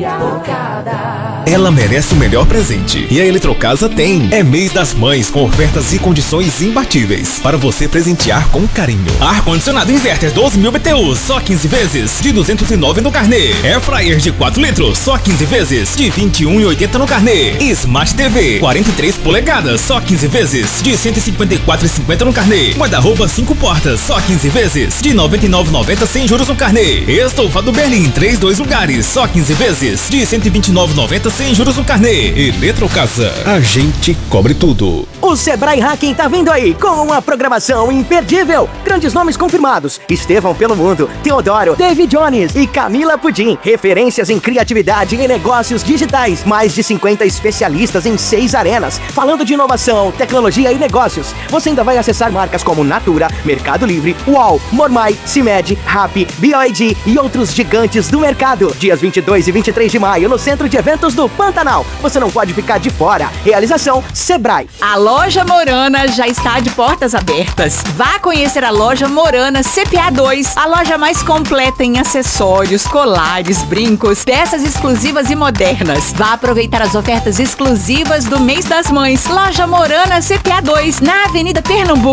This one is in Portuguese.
Ela merece o melhor presente e a Eletrocasa tem. É mês das mães com ofertas e condições imbatíveis para você presentear com carinho. Ar-condicionado inverter 12.000 BTUs, só 15 vezes de 209 no carnê. Air fryer de 4 litros, só 15 vezes de 21,80 no carnê. Smart TV 43 polegadas, só 15 vezes de 154,50 no carnê. Guarda-roupa 5 portas, só 15 vezes de 99,90 sem juros no carnê. Estofado Berlim 3 lugares, só 15 vezes de 129,90 sem juros no carnê. Eletrocasa, a gente cobre tudo. O Sebrae Hacking tá vindo aí com uma programação imperdível. Grandes nomes confirmados: Estevão pelo Mundo, Teodoro, David Jones e Camila Pudim. Referências em criatividade e negócios digitais. Mais de 50 especialistas em 6 arenas, falando de inovação, tecnologia e negócios. Você ainda vai acessar marcas como Natura, Mercado Livre, UOL, Mormai, CIMED, Rappi, BioID e outros gigantes do mercado. Dias 22 e 23 de maio no Centro de Eventos do Pantanal. Você não pode ficar de fora. Realização Sebrae. A Loja Morana já está de portas abertas. Vá conhecer a Loja Morana CPA 2, a loja mais completa em acessórios, colares, brincos, peças exclusivas e modernas. Vá aproveitar as ofertas exclusivas do mês das mães. Loja Morana CPA 2, na Avenida Pernambuco.